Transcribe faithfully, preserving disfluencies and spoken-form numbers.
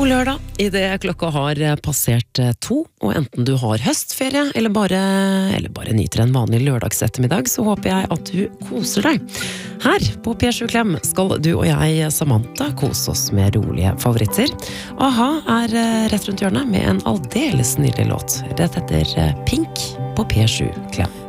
God lørdag, i det klokka har passert to, og enten du har høstferie, eller bare, eller bare nyter en vanlig lørdagsettermiddag, så håper jeg at du koser deg. Her på P sju Klem skal du og jeg, Samantha, kose oss med rolige favoritter. A-ha er rett rundt hjørnet med en aldeles nydelig låt, rett etter Pink på P sju Klem.